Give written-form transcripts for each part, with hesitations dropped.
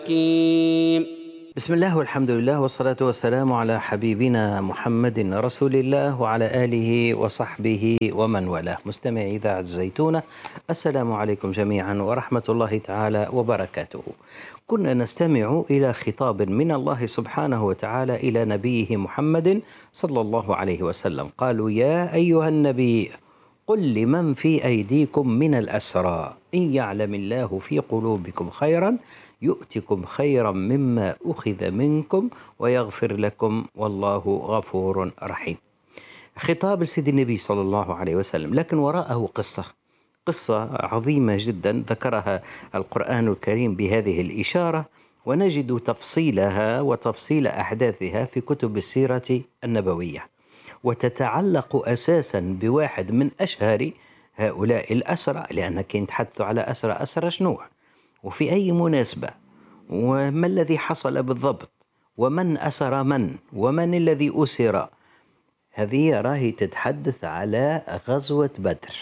حكيم. بسم الله والحمد لله والصلاة والسلام على حبيبنا محمد رسول الله وعلى آله وصحبه ومن والاه. مستمعي إذاعة الزيتونة، السلام عليكم جميعا ورحمة الله تعالى وبركاته. كنا نستمع إلى خطاب من الله سبحانه وتعالى إلى نبيه محمد صلى الله عليه وسلم. قالوا: يا أيها النبي قل لمن في أيديكم من الأسرى إن يعلم الله في قلوبكم خيرا يؤتكم خيرا مما أخذ منكم ويغفر لكم والله غفور رحيم. خطاب سيد النبي صلى الله عليه وسلم، لكن وراءه قصة عظيمة جدا ذكرها القرآن الكريم بهذه الإشارة، ونجد تفصيلها وتفصيل أحداثها في كتب السيرة النبوية، وتتعلق أساسا بواحد من أشهر هؤلاء الأسرى، لأنك يتحدث على أسرى شنو وفي أي مناسبة وما الذي حصل بالضبط ومن أسر من ومن الذي أسر. هذه راهي تتحدث على غزوة بدر،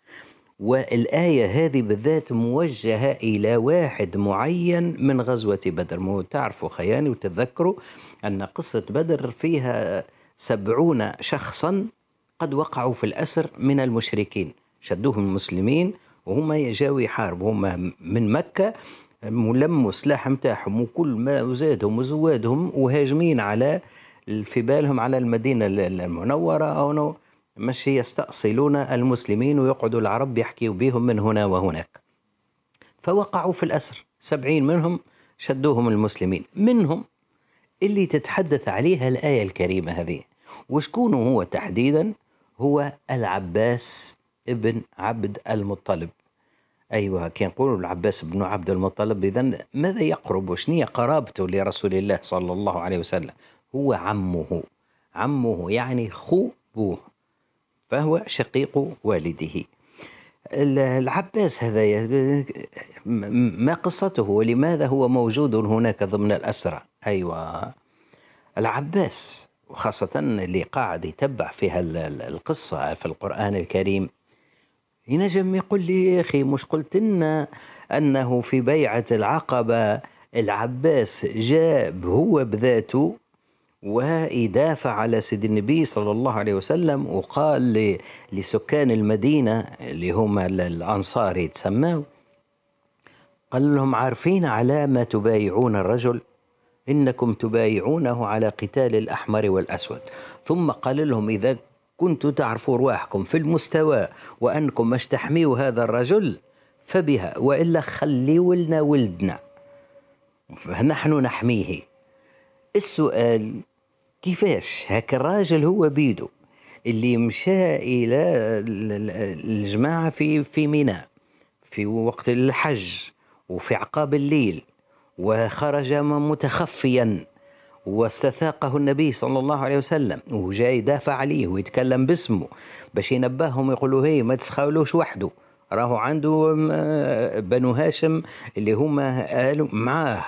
والآية هذه بالذات موجهة إلى واحد معين من غزوة بدر. تعرفوا خياني وتذكروا أن قصة بدر فيها 70 شخصا قد وقعوا في الأسر من المشركين، شدوهم المسلمين وهم يجاوا يحاربوا، هم من مكة ملموا سلاح متاعهم وكل ما زادهم وزوادهم وهاجمين على في بالهم على المدينة المنورة، أو مش يستأصلون المسلمين ويقعدوا العرب يحكيوا بهم من هنا وهناك. فوقعوا في الأسر 70 منهم شدوهم المسلمين، منهم اللي تتحدث عليها الآية الكريمة هذه. وشكونه هو تحديدا؟ هو العباس ابن عبد المطلب. أيوة، كان يقولوا العباس بن عبد المطلب، إذن ماذا يقرب وشنية قرابته لرسول الله صلى الله عليه وسلم؟ هو عمه يعني خو بوه، فهو شقيق والده. العباس هذا ما قصته ولماذا هو موجود هناك ضمن الأسرى؟ أيوة، العباس، وخاصة اللي قاعد يتبع فيها القصة في القرآن الكريم، ينجم يقول لي: يا أخي مش قلت لنا أنه في بيعة العقبة العباس جاب هو بذاته ويدافع على سيد النبي صلى الله عليه وسلم، وقال لسكان المدينة اللي هم الأنصار يتسموا، قال لهم: عارفين على ما تبايعون الرجل؟ إنكم تبايعونه على قتال الأحمر والأسود. ثم قال لهم: إذا كنتوا تعرفوا رواحكم في المستوى وأنكم مش تحميوا هذا الرجل فبها، وإلا خليوا لنا ولدنا فنحن نحميه. السؤال: كيفاش هكا الراجل هو بيدو اللي مشى إلى الجماعة في منى في وقت الحج وفي عقاب الليل، وخرج متخفيا واستثاقه النبي صلى الله عليه وسلم وجاي يدافع عليه ويتكلم باسمه باش ينبههم، يقولوا: هي ما تسخولوش وحده، راهو عنده بنو هاشم اللي هم قالوا معاه.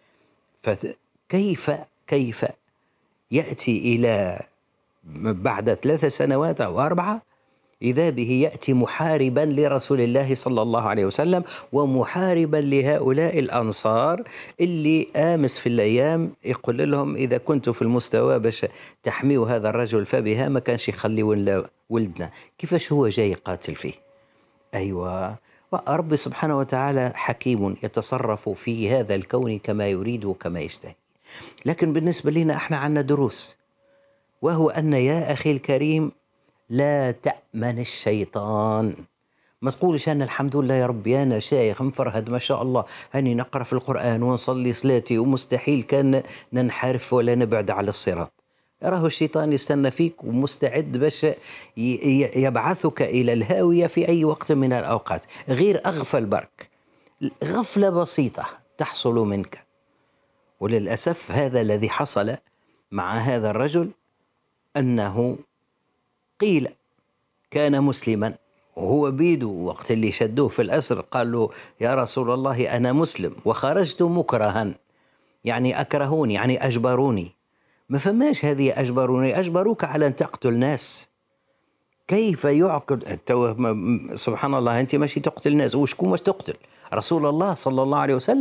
فكيف يأتي إلى بعد 3 سنوات أو 4 إذا به يأتي محاربا لرسول الله صلى الله عليه وسلم ومحاربا لهؤلاء الأنصار اللي آمس في الأيام يقول لهم: إذا كنتوا في المستوى باش تحميوا هذا الرجل فبها، ما كانش يخلي ولدنا. كيفاش هو جاي يقاتل فيه؟ أيوة، رب سبحانه وتعالى حكيم يتصرف في هذا الكون كما يريد وكما يشتهي. لكن بالنسبة لنا احنا عنا دروس، وهو أن يا أخي الكريم لا تأمن الشيطان. ما تقولش أنا الحمد لله يا ربي أنا شيخ مفرهد ما شاء الله هاني نقرأ في القرآن ونصلي صلاتي ومستحيل كان ننحرف ولا نبعد على الصراط. راهو الشيطان يستنى فيك ومستعد باش يبعثك إلى الهاوية في أي وقت من الأوقات، غير أغفل برك، غفلة بسيطة تحصل منك. وللأسف هذا الذي حصل مع هذا الرجل، أنه قيل كان مسلما وهو بيدو وقت اللي شدوه في الأسر قال له: يا رسول الله أنا مسلم وخرجت مكرها، يعني أكرهوني يعني أجبروني. ما فماش هذه أجبروني، أجبروك على أن تقتل ناس. كيف يعقل سبحان الله، أنت ماشي تقتل ناس وشكون مش تقتل؟ رسول الله صلى الله عليه وسلم.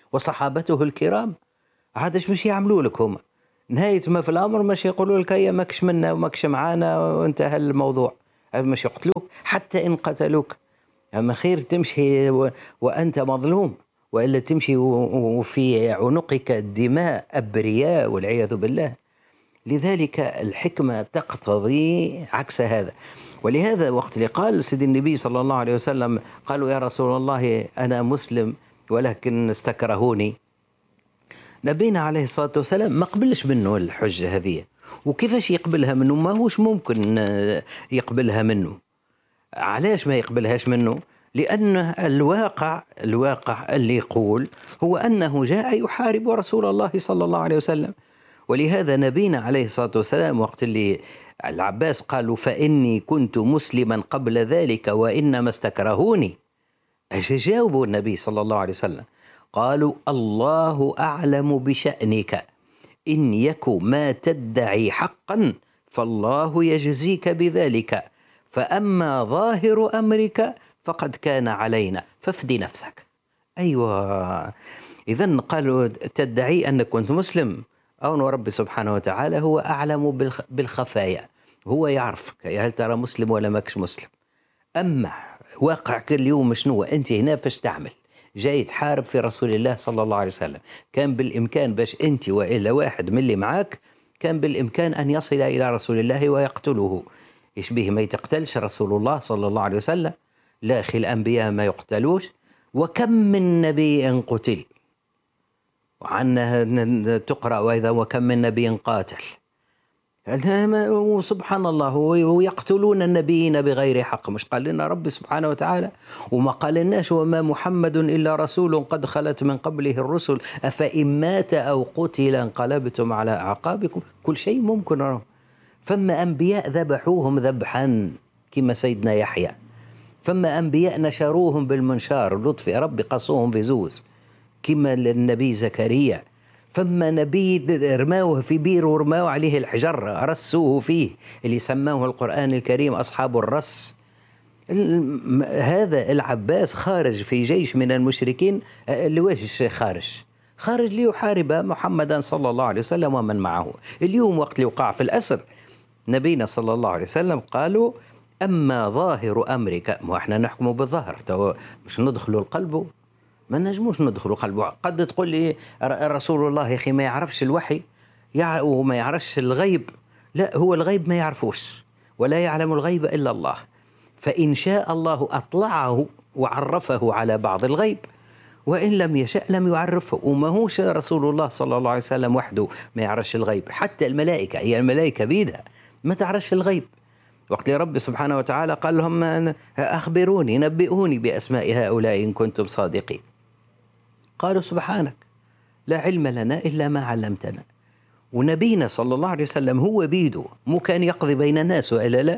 وصحابته الكرام. عاد مش يعملوا لك هما نهاية ما في الأمر؟ مش يقولوا لك هيا ماكش منا وماكش معانا وانتهى الموضوع. مش يقتلوك حتى إن قتلوك، أما خير تمشي وأنت مظلوم، وإلا تمشي وفي عنقك دماء أبرياء والعياذ بالله. لذلك الحكمة تقتضي عكس هذا. ولهذا وقت اللي قال سيد النبي صلى الله عليه وسلم قالوا يا رسول الله أنا مسلم ولكن استكرهوني، نبينا عليه الصلاة والسلام ما قبلش منه الحجة هذه. وكيفاش يقبلها منه؟ ما هوش ممكن يقبلها منه. علاش ما يقبلهاش منه؟ لأن الواقع اللي يقول هو أنه جاء يحارب رسول الله صلى الله عليه وسلم. ولهذا نبينا عليه الصلاة والسلام وقت اللي العباس قالوا فإني كنت مسلما قبل ذلك وإنما استكرهوني، ايش جاوبوا النبي صلى الله عليه وسلم؟ قالوا الله أعلم بشأنك، إن يك ما تدعي حقا فالله يجزيك بذلك، فأما ظاهر أمرك فقد كان علينا فافد نفسك. أيوة، إذن قالوا تدعي أنك كنت مسلم، أو رب سبحانه وتعالى هو أعلم بالخفايا، هو يعرفك هل ترى مسلم ولا ماكش مسلم. أما واقعك اليوم شنو؟ أنت هنا فاش تعمل؟ جاي تحارب في رسول الله صلى الله عليه وسلم. كان بالإمكان باش أنت وإلا واحد من اللي معاك كان بالإمكان أن يصل إلى رسول الله ويقتله. يشبه ما يتقتلش رسول الله صلى الله عليه وسلم؟ لا أخي، الأنبياء ما يقتلوش. وكم من نبي قتل، وعنها تقرأ وإذا وكم من نبي قاتل. وسبحان الله ويقتلون النبيين بغير حق. مش قال لنا ربي سبحانه وتعالى وما قال لناش وما محمد إلا رسول قد خلت من قبله الرسل أفإن مات أو قتل انقلبتم على أعقابكم؟ كل شيء ممكن. فما أنبياء ذبحوهم ذبحا كما سيدنا يحيى، فما أنبياء نشروهم بالمنشار لطف ربي قصوهم في زوز كما النبي زكريا، فما نبي رماوه في بير ورماوه عليه الحجر رسوه فيه اللي سماه القرآن الكريم أصحاب الرس. هذا العباس خارج في جيش من المشركين. لواش خارج ليحارب محمدا صلى الله عليه وسلم ومن معه. اليوم وقت اللي وقع في الأسر نبينا صلى الله عليه وسلم قالوا أما ظاهر أمرك، واحنا نحكم بالظاهر مش ندخلوا القلب، ما نجموش ندخلوا قلبه. قد تقول لي رسول الله يا أخي ما يعرفش الوحي وما يعرفش الغيب. لا، هو الغيب ما يعرفوش، ولا يعلم الغيب إلا الله. فإن شاء الله أطلعه وعرفه على بعض الغيب، وإن لم يشاء لم يعرفه. وما هوش رسول الله صلى الله عليه وسلم وحده ما يعرفش الغيب، حتى الملائكة، هي الملائكة بيدها ما تعرفش الغيب. وقت ربي سبحانه وتعالى قال لهم أخبروني نبئوني بأسماء هؤلاء إن كنتم صادقين. قالوا سبحانك لا علم لنا إلا ما علمتنا. ونبينا صلى الله عليه وسلم هو بيده مو كان يقضي بين الناس وإلا لا.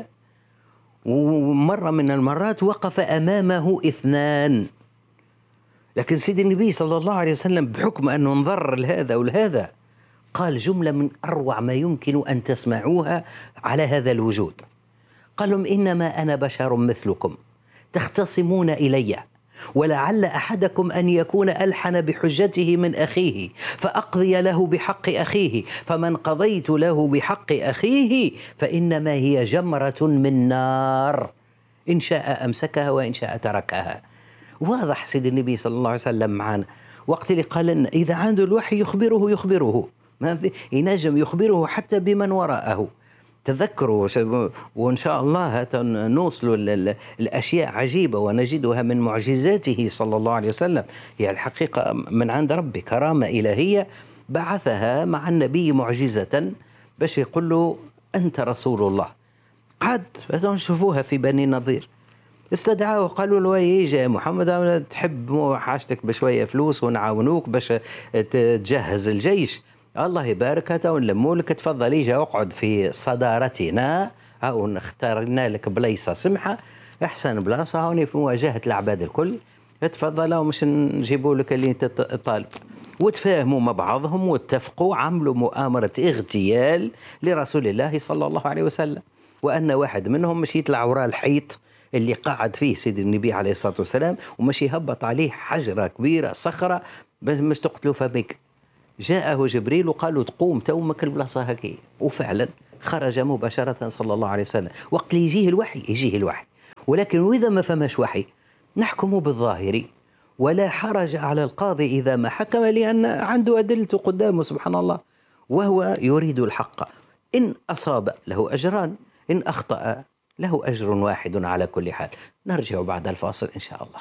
ومرة من المرات وقف أمامه اثنان، لكن سيد النبي صلى الله عليه وسلم بحكم أنه انظر لهذا ولهذا قال جملة من أروع ما يمكن أن تسمعوها على هذا الوجود. قال لهم إنما أنا بشر مثلكم تختصمون إلي، ولعل أحدكم أن يكون ألحن بحجته من أخيه فأقضي له بحق أخيه، فمن قضيت له بحق أخيه فإنما هي جمرة من نار إن شاء أمسكها وإن شاء تركها. واضح سيد النبي صلى الله عليه وسلم معنا وقت اللي قال لنا إذا عنده الوحي يخبره ما في ينجم يخبره حتى بمن وراءه. تذكروا وإن شاء الله نوصل الأشياء عجيبة ونجدها من معجزاته صلى الله عليه وسلم. هي الحقيقة من عند ربي كرامة إلهية بعثها مع النبي معجزة باش يقول له أنت رسول الله. قد نشوفوها في بني نظير استدعاه وقالوا له يجي محمد تحب حاجتك بشوية فلوس ونعاونوك باش تجهز الجيش، الله يبارك ونلموا لك، تفضل يجي اقعد في صدارتنا او نختارنا لك بليصه سمحه احسن بلاصه هوني في مواجهه العباد الكل، تفضل ومش نجيبوا لك اللي انت طالب. وتفاهموا مع بعضهم واتفقوا عملوا مؤامره اغتيال لرسول الله صلى الله عليه وسلم، وان واحد منهم مش يطلع وراء الحيط اللي قاعد فيه سيد النبي عليه الصلاة والسلام ومش يهبط عليه حجرة كبيرة صخرة بس مش تقتلوا فمك. جاءه جبريل وقال له تقوم تومك البلاصة هكي، وفعلا خرج مباشرة صلى الله عليه وسلم. وقت اللي يجيه الوحي، ولكن وإذا ما فماش وحي نحكم بالظاهر، ولا حرج على القاضي إذا ما حكم، لأن عنده أدلته قدامه سبحان الله، وهو يريد الحق. إن أصاب له أجران، إن أخطأ له أجر واحد على كل حال. نرجع بعد الفاصل إن شاء الله.